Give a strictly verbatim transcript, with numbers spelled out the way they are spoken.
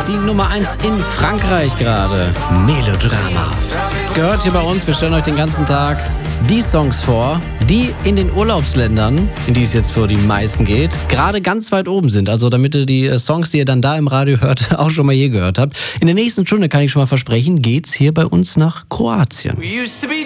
die Nummer eins in Frankreich gerade. Melodrama. Gehört hier bei uns, wir stellen euch den ganzen Tag die Songs vor, die in den Urlaubsländern, in die es jetzt für die meisten geht, gerade ganz weit oben sind. Also damit ihr die Songs, die ihr dann da im Radio hört, auch schon mal je gehört habt. In der nächsten Stunde, kann ich schon mal versprechen, geht's hier bei uns nach Kroatien. We used to be